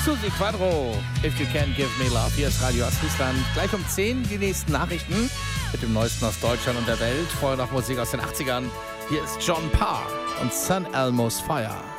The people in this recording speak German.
Susi Quadro, If You Can't Give Me Love. Hier ist Radio Ostfriesland. Gleich um 10 die nächsten Nachrichten mit dem Neuesten aus Deutschland und der Welt. Vorher noch Musik aus den 80ern. Hier ist John Parr und San Elmo's Fire.